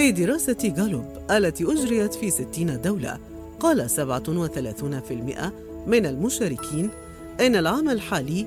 في دراسة غالوب التي أجريت في 60 دولة، قال 37% من المشاركين إن العام الحالي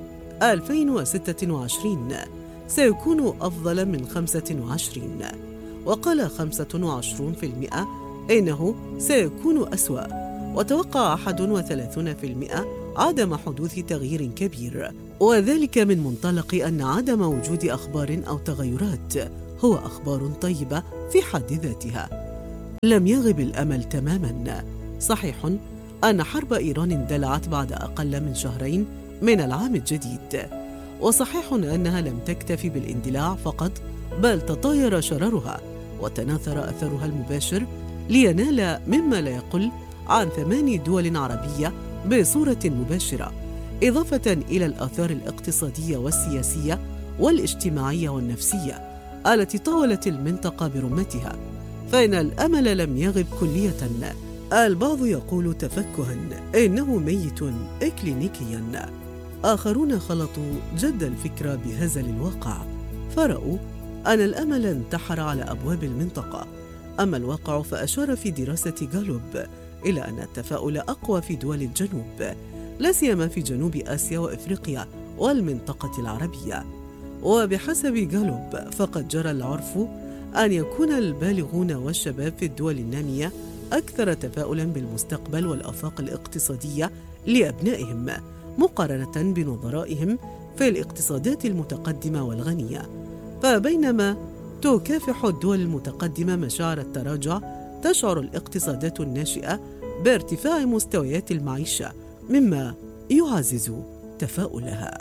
2026 سيكون أفضل من 25، وقال 25% إنه سيكون أسوأ، وتوقع 31% عدم حدوث تغيير كبير، وذلك من منطلق أن عدم وجود أخبار أو تغيرات هو أخبار طيبة في حد ذاتها. لم يغب الأمل تماماً. صحيح أن حرب إيران اندلعت بعد أقل من شهرين من العام الجديد، وصحيح أنها لم تكتف بالاندلاع فقط، بل تطاير شررها وتناثر أثرها المباشر لينال مما لا يقل عن 8 دول عربية بصورة مباشرة، إضافة إلى الآثار الاقتصادية والسياسية والاجتماعية والنفسية التي طالت المنطقة برمتها. فإن الأمل لم يغب كلية. البعض يقول تفكها إنه ميت إكلينيكيا، آخرون خلطوا جد الفكرة بهزل الواقع، فرأوا أن الأمل انتحر على أبواب المنطقة. أما الواقع فأشار في دراسة غالوب إلى أن التفاؤل أقوى في دول الجنوب، لا سيما في جنوب آسيا وإفريقيا والمنطقة العربية. وبحسب غالوب فقد جرى العرف أن يكون البالغون والشباب في الدول النامية أكثر تفاؤلاً بالمستقبل والآفاق الاقتصادية لأبنائهم مقارنة بنظرائهم في الاقتصادات المتقدمة والغنية. فبينما تكافح الدول المتقدمة مشاعر التراجع، تشعر الاقتصادات الناشئة بارتفاع مستويات المعيشة، مما يعزز تفاؤلها.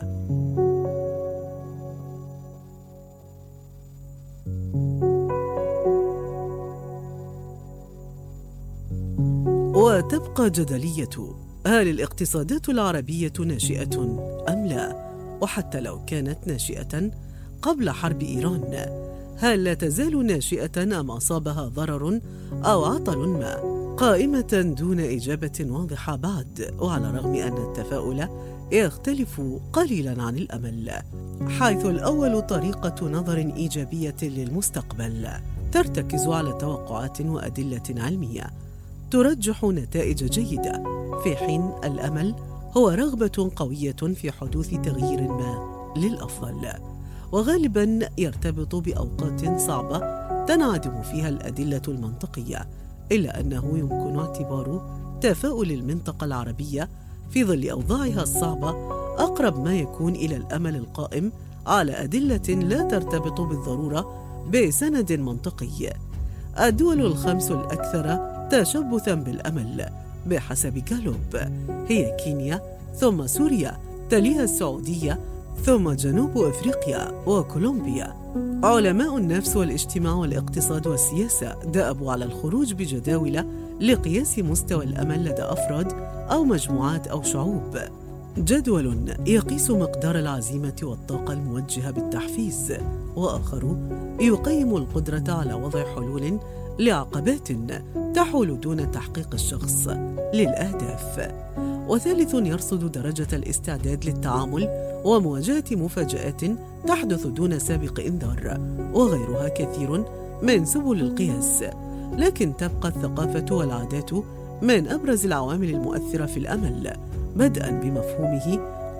وتبقى جدلية: هل الاقتصادات العربية ناشئة أم لا؟ وحتى لو كانت ناشئة قبل حرب إيران، هل لا تزال ناشئة أم أصابها ضرر أو عطل ما؟ قائمة دون إجابة واضحة بعد، وعلى الرغم أن التفاؤل يختلف قليلاً عن الأمل، حيث الأول طريقة نظر إيجابية للمستقبل ترتكز على توقعات وأدلة علمية ترجح نتائج جيدة، في حين الأمل هو رغبة قوية في حدوث تغيير ما للأفضل، وغالباً يرتبط بأوقات صعبة تنعدم فيها الأدلة المنطقية، إلا أنه يمكن اعتبار تفاؤل المنطقة العربية في ظل أوضاعها الصعبة أقرب ما يكون إلى الأمل القائم على أدلة لا ترتبط بالضرورة بسند منطقي. الدول الخمس الأكثر تشبثاً بالأمل بحسب غالوب هي كينيا، ثم سوريا، تليها السعودية، ثم جنوب أفريقيا وكولومبيا. علماء النفس والاجتماع والاقتصاد والسياسة دأبوا على الخروج بجداول لقياس مستوى الأمل لدى أفراد أو مجموعات أو شعوب. جدول يقيس مقدار العزيمة والطاقة الموجهة بالتحفيز، وآخر يقيم القدرة على وضع حلول لعقبات تحول دون تحقيق الشخص للأهداف، وثالث يرصد درجة الاستعداد للتعامل ومواجهة مفاجآت تحدث دون سابق إنذار، وغيرها كثير من سبل القياس. لكن تبقى الثقافة والعادات من أبرز العوامل المؤثرة في الأمل، بدءاً بمفهومه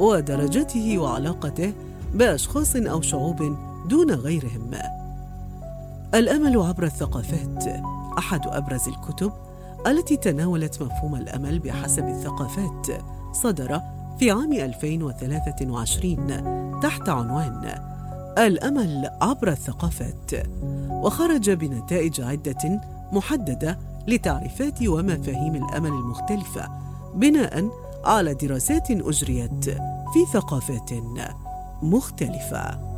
ودرجته وعلاقته بأشخاص أو شعوب دون غيرهم. الأمل عبر الثقافات أحد أبرز الكتب التي تناولت مفهوم الأمل بحسب الثقافات، صدر في عام 2023 تحت عنوان الأمل عبر الثقافات، وخرج بنتائج عدة محددة لتعريفات ومفاهيم الأمل المختلفة بناء على دراسات أجريت في ثقافات مختلفة.